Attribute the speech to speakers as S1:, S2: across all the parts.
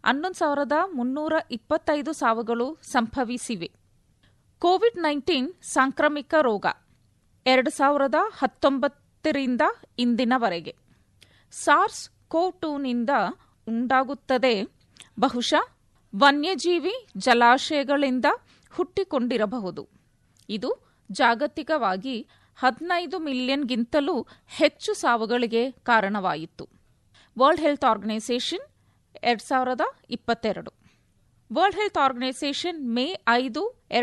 S1: 11,325 ಸಾವುಗಳು ಸಂಭವಿಸಿವೆ. ಕೋವಿಡ್-19 ಸಾಂಕ್ರಾಮಿಕ ರೋಗ 2019ರಿಂದ ಇಂದಿನವರೆಗೆ. ಸಾರ್ಸ್ ಕೋವ್-2ನಿಂದ ಉಂಟಾಗುತ್ತದೆ. ಬಹುಶಃ ವನ್ಯಜೀವಿ ಜಲಾಶಯಗಳಿಂದ ಹುಟ್ಟಿಕೊಂಡಿರಬಹುದು. ಇದು ಜಾಗತಿಕವಾಗಿ 15 ಮಿಲಿಯನ್ಗಿಂತಲೂ ಹೆಚ್ಚು ಸಾವುಗಳಿಗೆ ಕಾರಣವಾಯಿತು. World health organisation 2022. World health organisation May 5,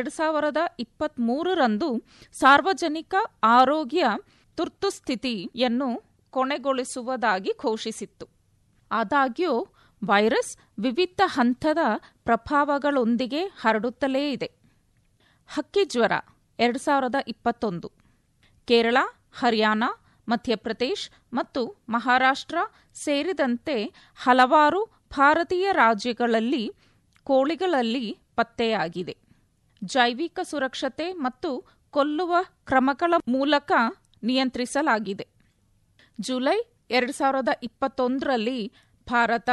S1: 2023ರಂದು ಸಾರ್ವಜನಿಕ ಆರೋಗ್ಯ ತುರ್ತುಸ್ಥಿತಿಯನ್ನು ಕೊನೆಗೊಳಿಸುವುದಾಗಿ ಘೋಷಿಸಿತ್ತು. ಆದಾಗ್ಯೂ ವೈರಸ್ ವಿವಿಧ ಹಂತದ ಪ್ರಭಾವಗಳೊಂದಿಗೆ ಹರಡುತ್ತಲೇ ಇದೆ. ಹಕ್ಕಿಜ್ವರ 2021. ಕೇರಳ, ಹರಿಯಾಣ, ಮಧ್ಯಪ್ರದೇಶ ಮತ್ತು ಮಹಾರಾಷ್ಟ್ರ ಸೇರಿದಂತೆ ಹಲವಾರು ಭಾರತೀಯ ರಾಜ್ಯಗಳಲ್ಲಿ ಕೋಳಿಗಳಲ್ಲಿ ಪತ್ತೆಯಾಗಿದೆ. ಜೈವಿಕ ಸುರಕ್ಷತೆ ಮತ್ತು ಕೊಲ್ಲುವ ಕ್ರಮಗಳ ಮೂಲಕ ನಿಯಂತ್ರಿಸಲಾಗಿದೆ. ಜುಲೈ 2021ರಲ್ಲಿ ಭಾರತ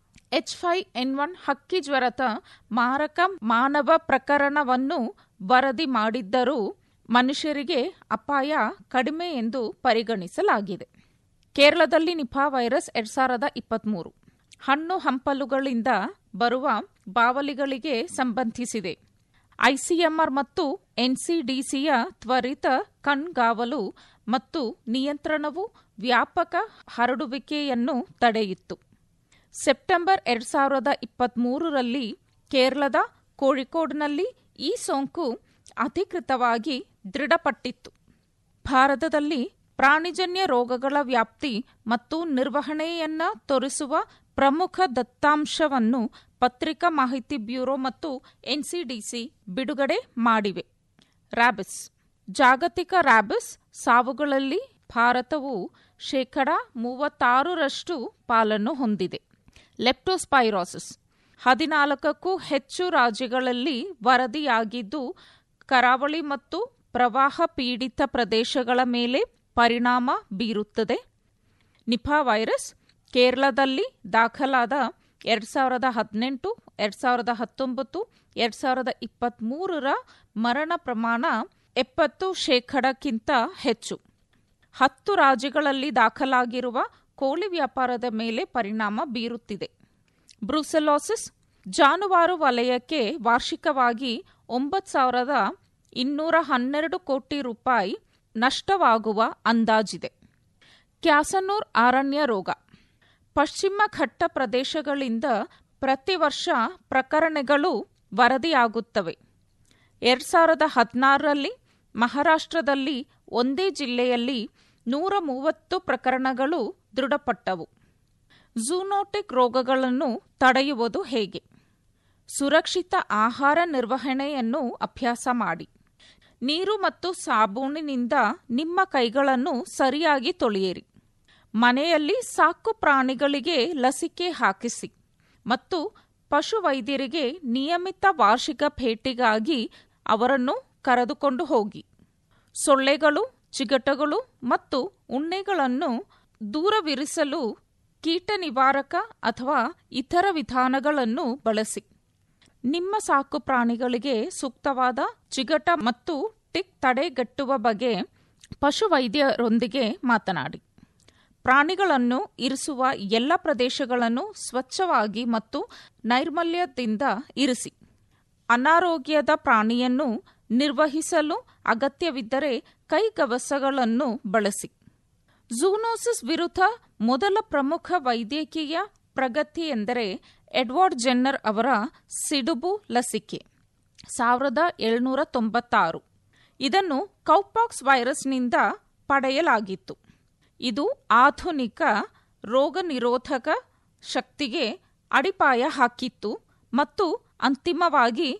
S1: H5N1 ಹಕ್ಕಿಜ್ವರದ ಮಾರಕ ಮಾನವ ಪ್ರಕರಣವನ್ನು ವರದಿ ಮಾಡಿದ್ದರೂ ಮನುಷ್ಯರಿಗೆ ಅಪಾಯ ಕಡಿಮೆ ಎಂದು ಪರಿಗಣಿಸಲಾಗಿದೆ. ಕೇರಳದಲ್ಲಿ ನಿಪಾ ವೈರಸ್ 2023 ಹಣ್ಣು ಹಂಪಲುಗಳಿಂದ ಬರುವ ಬಾವಲಿಗಳಿಗೆ ಸಂಬಂಧಿಸಿದೆ. ಐಸಿಎಂಆರ್ ಮತ್ತು ಎನ್ಸಿಡಿಸಿಯ ತ್ವರಿತ ಕಣ್ಗಾವಲು ಮತ್ತು ನಿಯಂತ್ರಣವು ವ್ಯಾಪಕ ಹರಡುವಿಕೆಯನ್ನು ತಡೆಯಿತು. ಸೆಪ್ಟೆಂಬರ್ 2023ರಲ್ಲಿ ಕೇರಳದ ಕೋಳಿಕೋಡ್ನಲ್ಲಿ ಈ ಸೋಂಕು ಅಧಿಕೃತವಾಗಿ ದೃಢಪಟ್ಟಿತ್ತು. ಭಾರತದಲ್ಲಿ ಪ್ರಾಣಿಜನ್ಯ ರೋಗಗಳ ವ್ಯಾಪ್ತಿ ಮತ್ತು ನಿರ್ವಹಣೆಯನ್ನು ತೋರಿಸುವ ಪ್ರಮುಖ ದತ್ತಾಂಶವನ್ನು ಪತ್ರಿಕಾ ಮಾಹಿತಿ ಬ್ಯೂರೋ ಮತ್ತು ಎನ್ಸಿಡಿಸಿ ಬಿಡುಗಡೆ ಮಾಡಿವೆ. ರ್ಯಾಬಿಸ್. ಜಾಗತಿಕ ರ್ಯಾಬಿಸ್ ಸಾವುಗಳಲ್ಲಿ ಭಾರತವು 36% ಪಾಲನ್ನು ಹೊಂದಿದೆ. ಲೆಪ್ಟೋಸ್ಪೈರೋಸಿಸ್ 14ಕ್ಕೂ ಹೆಚ್ಚು ರಾಜ್ಯಗಳಲ್ಲಿ ವರದಿಯಾಗಿದ್ದು ಕರಾವಳಿ ಮತ್ತು ಪ್ರವಾಹ ಪೀಡಿತ ಪ್ರದೇಶಗಳ ಮೇಲೆ ಪರಿಣಾಮ ಬೀರುತ್ತದೆ. ನಿಪಾ ವೈರಸ್ ಕೇರಳದಲ್ಲಿ ದಾಖಲಾದ 2018, 2019, 2023ರ ಮರಣ ಪ್ರಮಾಣ 70%ಕ್ಕಿಂತ ಹೆಚ್ಚು. 10 ರಾಜ್ಯಗಳಲ್ಲಿ ದಾಖಲಾಗಿರುವ ಕೋಳಿ ವ್ಯಾಪಾರದ ಮೇಲೆ ಪರಿಣಾಮ ಬೀರುತ್ತಿದೆ. ಬ್ರೂಸೆಲೋಸಿಸ್ ಜಾನುವಾರು ವಲಯಕ್ಕೆ ವಾರ್ಷಿಕವಾಗಿ 9,212 ಕೋಟಿ ರೂಪಾಯಿ ನಷ್ಟವಾಗುವ ಅಂದಾಜಿದೆ. ಕ್ಯಾಸನೂರ್ ಅರಣ್ಯ ರೋಗ. ಪಶ್ಚಿಮ ಘಟ್ಟ ಪ್ರದೇಶಗಳಿಂದ ಪ್ರತಿ ವರ್ಷ ಪ್ರಕರಣಗಳು ವರದಿಯಾಗುತ್ತವೆ. 2016ರಲ್ಲಿ ಮಹಾರಾಷ್ಟ್ರದಲ್ಲಿ ಒಂದೇ ಜಿಲ್ಲೆಯಲ್ಲಿ 130 ಪ್ರಕರಣಗಳು ದೃಢಪಟ್ಟವು. ಝೂನೋಟಿಕ್ ರೋಗಗಳನ್ನು ತಡೆಯುವುದು ಹೇಗೆ? ಸುರಕ್ಷಿತ ಆಹಾರ ನಿರ್ವಹಣೆಯನ್ನು ಅಭ್ಯಾಸ ಮಾಡಿ. ನೀರು ಮತ್ತು ಸಾಬೂನಿನಿಂದ ನಿಮ್ಮ ಕೈಗಳನ್ನು ಸರಿಯಾಗಿ ತೊಳೆಯಿರಿ. ಮನೆಯಲ್ಲಿ ಸಾಕು ಪ್ರಾಣಿಗಳಿಗೆ ಲಸಿಕೆ ಹಾಕಿಸಿ ಮತ್ತು ಪಶುವೈದ್ಯರಿಗೆ ನಿಯಮಿತ ವಾರ್ಷಿಕ ಭೇಟಿಗಾಗಿ ಅವರನ್ನು ಕರೆದುಕೊಂಡು ಹೋಗಿ. ಸೊಳ್ಳೆಗಳು, ಚಿಗಟಗಳು ಮತ್ತು ಉಣ್ಣೆಗಳನ್ನು ದೂರವಿರಿಸಲು ಕೀಟ ನಿವಾರಕ ಅಥವಾ ಇತರ ವಿಧಾನಗಳನ್ನು ಬಳಸಿ. ನಿಮ್ಮ ಸಾಕು ಪ್ರಾಣಿಗಳಿಗೆ ಸೂಕ್ತವಾದ ಚಿಗಟ ಮತ್ತು ಟಿಕ್ ತಡೆಗಟ್ಟುವ ಬಗ್ಗೆ ಪಶುವೈದ್ಯರೊಂದಿಗೆ ಮಾತನಾಡಿ. ಪ್ರಾಣಿಗಳನ್ನು ಇರಿಸುವ ಎಲ್ಲ ಪ್ರದೇಶಗಳನ್ನು ಸ್ವಚ್ಛವಾಗಿ ಮತ್ತು ನೈರ್ಮಲ್ಯದಿಂದ ಇರಿಸಿ. ಅನಾರೋಗ್ಯದ ಪ್ರಾಣಿಯನ್ನು ನಿರ್ವಹಿಸಲು ಅಗತ್ಯವಿದ್ದರೆ ಕೈಗವಸುಗಳನ್ನು ಬಳಸಿ. ಝೂನೋಸಿಸ್ ವಿರುದ್ಧ ಮೊದಲ ಪ್ರಮುಖ ವೈದ್ಯಕೀಯ ಪ್ರಗತಿ ಎಂದರೆ ಎಡ್ವರ್ಡ್ ಜೆನ್ನರ್ ಅವರ ಸಿಡುಬು ಲಸಿಕೆ 1796. ಇದನ್ನು ಕೌಪಾಕ್ಸ್ ವೈರಸ್ನಿಂದ ಪಡೆಯಲಾಗಿತ್ತು. ಇದು ಆಧುನಿಕ ರೋಗನಿರೋಧಕ ಶಕ್ತಿಗೆ ಅಡಿಪಾಯ ಹಾಕಿತ್ತು ಮತ್ತು ಅಂತಿಮವಾಗಿ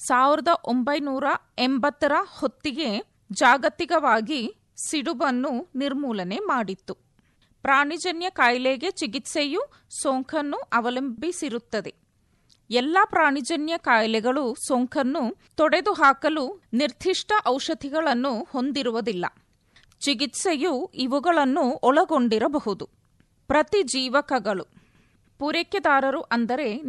S1: 1980ರ ಹೊತ್ತಿಗೆ ಜಾಗತಿಕವಾಗಿ ಸಿಡುಬನ್ನು ನಿರ್ಮೂಲನೆ ಮಾಡಿತ್ತು. ಪ್ರಾಣಿಜನ್ಯ ಕಾಯಿಲೆಗೆ ಚಿಕಿತ್ಸೆಯು ಸೋಂಕನ್ನು ಅವಲಂಬಿಸಿರುತ್ತದೆ. ಎಲ್ಲ ಪ್ರಾಣಿಜನ್ಯ ಕಾಯಿಲೆಗಳು ಸೋಂಕನ್ನು ತೊಡೆದುಹಾಕಲು ನಿರ್ದಿಷ್ಟ ಔಷಧಿಗಳನ್ನು ಹೊಂದಿರುವುದಿಲ್ಲ. ಚಿಕಿತ್ಸೆಯು ಇವುಗಳನ್ನು ಒಳಗೊಂಡಿರಬಹುದು. ಪ್ರತಿಜೀವಕಗಳು. ಪೂರೈಕೆದಾರರು ಅಂದರೆ